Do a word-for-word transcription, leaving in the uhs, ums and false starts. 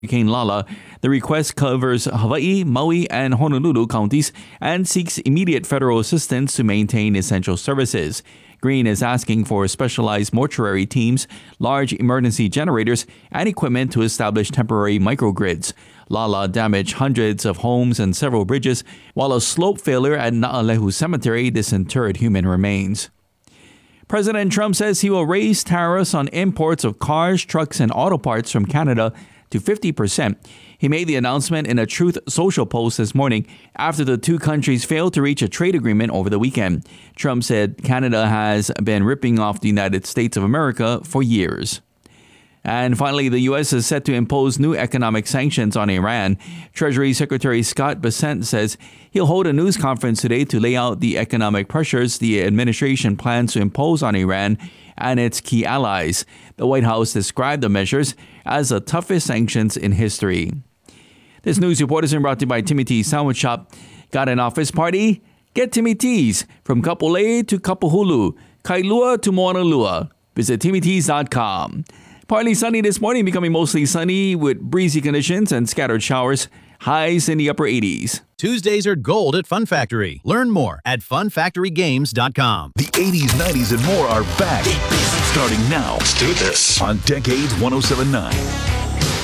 Hurricane Lala. The request covers Hawaii, Maui, and Honolulu counties and seeks immediate federal assistance to maintain essential services. Green is asking for specialized mortuary teams, large emergency generators, and equipment to establish temporary microgrids. Lala damaged hundreds of homes and several bridges, while a slope failure at Na'alehu Cemetery disinterred human remains. President Trump says he will raise tariffs on imports of cars, trucks, and auto parts from Canada to fifty percent. He made the announcement in a Truth Social post this morning after the two countries failed to reach a trade agreement over the weekend. Trump said Canada has been ripping off the United States of America for years. And finally, the U S is set to impose new economic sanctions on Iran. Treasury Secretary Scott Bessent says he'll hold a news conference today to lay out the economic pressures the administration plans to impose on Iran and its key allies. The White House described the measures as the toughest sanctions in history. This news report is brought to you by Timmy T's Sandwich Shop. Got an office party? Get Timmy T's. From Kapolei to Kapahulu, Kailua to Moanalua. Visit timmy t's dot com. Partly sunny this morning, becoming mostly sunny with breezy conditions and scattered showers. Highs in the upper eighties. Tuesdays are gold at Fun Factory. Learn more at fun factory games dot com. The eighties, nineties, and more are back. Starting now. Let's do this. On Decades one oh seven point nine.